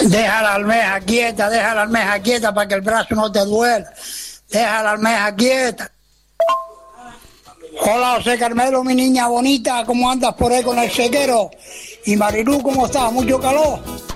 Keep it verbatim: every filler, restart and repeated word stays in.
Deja la almeja quieta, deja la almeja quieta para que el brazo no te duela. Deja la almeja quieta. Hola, José Carmelo, mi niña bonita, ¿cómo andas por ahí con el sequero? Y Marilú, ¿cómo estás? ¿Mucho calor?